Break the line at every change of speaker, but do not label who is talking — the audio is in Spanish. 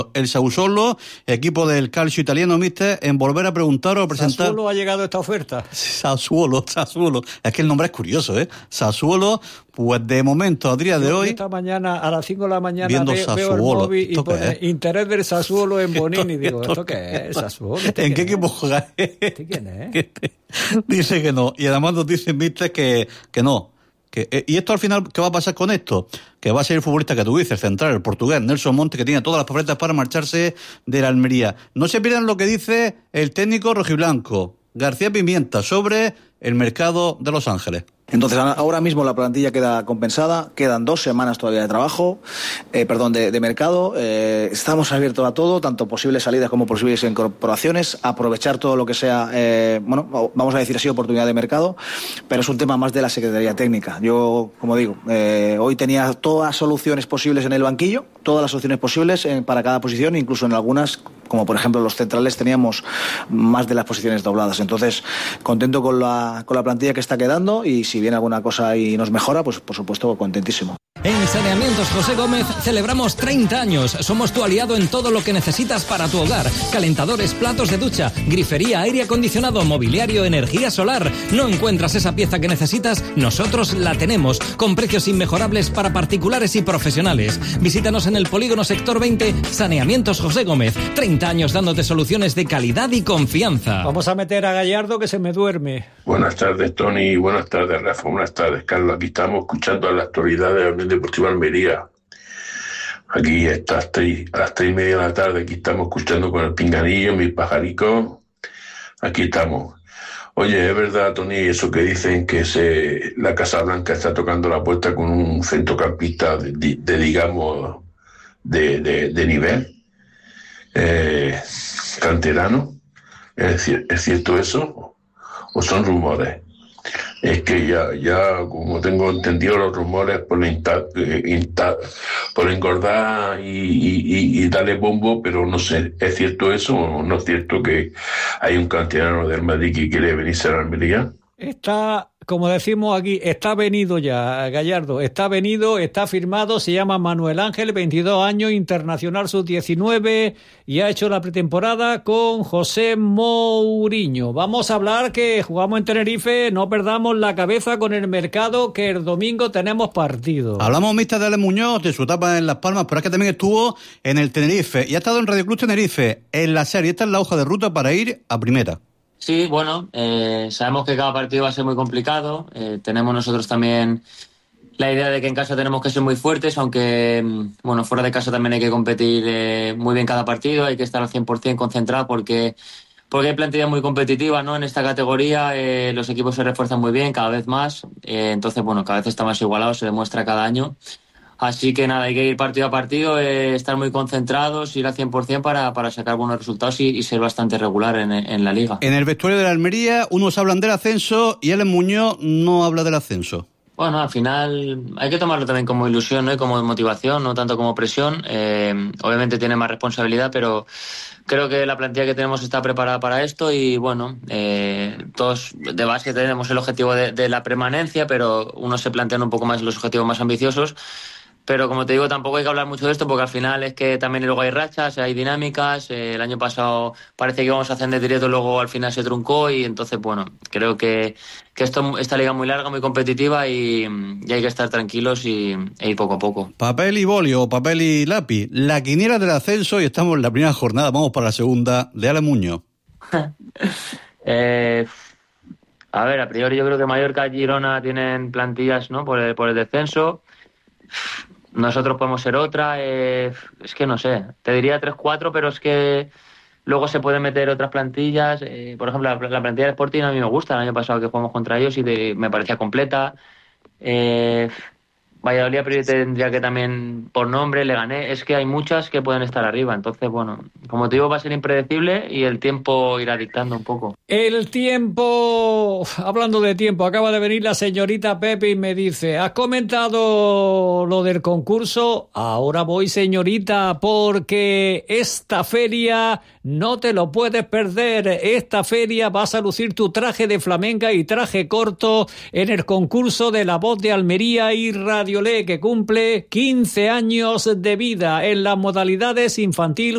el Sassuolo, equipo del calcio italiano, míster, en volver a preguntar o presentar...
¿Sassuolo ha llegado esta oferta?
Sassuolo. Es que el nombre es curioso, ¿eh? Sassuolo, pues de momento, a día de hoy...
Esta mañana, a las 5 de la mañana,
viendo
veo el móvil y pone interés del Sassuolo en Bonini. Digo, ¿esto qué es? ¿Sassuolo?
¿En qué equipo juega?
¿Este quién es?
Dice que no. Y además nos dice, míster, que no. Y esto al final, ¿qué va a pasar con esto? Que va a ser el futbolista que tú dices, central, el portugués, Nelson Monte, que tiene todas las papeletas para marcharse de la Almería. No se pierdan lo que dice el técnico rojiblanco, García Pimienta, sobre el mercado de Los Ángeles.
Entonces, ahora mismo la plantilla queda compensada, quedan 2 semanas todavía de trabajo, de mercado. Estamos abiertos a todo, tanto posibles salidas como posibles incorporaciones, aprovechar todo lo que sea, vamos a decir así, oportunidad de mercado, pero es un tema más de la Secretaría Técnica. Yo, como digo, hoy tenía todas las soluciones posibles en el banquillo, todas las opciones posibles para cada posición, incluso en algunas, como por ejemplo los centrales, teníamos más de las posiciones dobladas. Entonces, contento con la plantilla que está quedando, y si viene alguna cosa y nos mejora, pues por supuesto contentísimo.
En Saneamientos José Gómez celebramos 30 años. Somos tu aliado en todo lo que necesitas para tu hogar. Calentadores, platos de ducha, grifería, aire acondicionado, mobiliario, energía solar. ¿No encuentras esa pieza que necesitas? Nosotros la tenemos, con precios inmejorables para particulares y profesionales. Visítanos en el Polígono Sector 20, Saneamientos José Gómez. 30 años dándote soluciones de calidad y confianza.
Vamos a meter a Gallardo, que se me duerme.
Buenas tardes, Tony. Buenas tardes, Rafa. Buenas tardes, Carlos. Aquí estamos escuchando la actualidad de la Unión Deportiva Almería. Aquí está a las 3:30 de la tarde. Aquí estamos escuchando con el pinganillo, mis pajaricos. Aquí estamos. Oye, es verdad, Tony, eso que dicen que la Casa Blanca está tocando la puerta con un centrocampista digamos, de nivel, canterano. ¿Es cierto eso? ¿O son rumores? Es que ya como tengo entendido, los rumores por engordar y darle bombo, pero no sé, ¿es cierto eso o no es cierto que hay un canterano del Madrid que quiere venirse a la Almería?
Está, como decimos aquí, está venido ya, Gallardo, está venido, está firmado, se llama Manuel Ángel, 22 años, internacional sub-19, y ha hecho la pretemporada con José Mourinho. Vamos a hablar que jugamos en Tenerife, no perdamos la cabeza con el mercado, que el domingo tenemos partido.
Hablamos, mister, de Ale Muñoz, de su etapa en Las Palmas, pero es que también estuvo en el Tenerife, y ha estado en Radio Club Tenerife, en la serie. Esta es la hoja de ruta para ir a primera.
Sí, bueno, sabemos que cada partido va a ser muy complicado. Tenemos nosotros también la idea de que en casa tenemos que ser muy fuertes, aunque bueno, fuera de casa también hay que competir muy bien cada partido, hay que estar al 100% concentrado porque hay plantilla muy competitiva, ¿no? En esta categoría los equipos se refuerzan muy bien, cada vez más. Entonces, bueno, cada vez está más igualado, se demuestra cada año. Así que nada, hay que ir partido a partido, estar muy concentrados, ir al 100% para sacar buenos resultados y ser bastante regular en la liga.
En el vestuario de la Almería, unos hablan del ascenso y Alex Muñoz no habla del ascenso.
Bueno, al final hay que tomarlo también como ilusión, ¿no? Y como motivación, no tanto como presión. Obviamente tiene más responsabilidad, pero creo que la plantilla que tenemos está preparada para esto y bueno, todos de base tenemos el objetivo de la permanencia, pero unos se plantean un poco más los objetivos más ambiciosos. Pero como te digo, tampoco hay que hablar mucho de esto porque al final es que también luego hay rachas, hay dinámicas. El año pasado parece que íbamos a ascender directo, luego al final se truncó y entonces, bueno, creo que esta liga es muy larga, muy competitiva y hay que estar tranquilos e ir poco a poco.
Papel y bolio, papel y lápiz. La quiniela del ascenso y estamos en la primera jornada, vamos para la segunda, de Ale Muñoz.
A ver, a priori yo creo que Mallorca y Girona tienen plantillas, ¿no? por el descenso. Nosotros podemos ser otra, es que no sé, te diría 3-4, pero es que luego se pueden meter otras plantillas. Por ejemplo, la plantilla de Sporting a mí me gusta, el año pasado que jugamos contra ellos y me parecía completa. Valladolid a priori tendría que también, por nombre, Leganés, es que hay muchas que pueden estar arriba, entonces bueno, como te digo, va a ser impredecible y el tiempo irá dictando un poco.
El tiempo, hablando de tiempo, acaba de venir la señorita Pepe y me dice, ¿has comentado lo del concurso? Ahora voy, señorita, porque esta feria no te lo puedes perder. Esta feria vas a lucir tu traje de flamenca y traje corto en el concurso de La Voz de Almería y Radiolé, que cumple 15 años de vida en las modalidades infantil,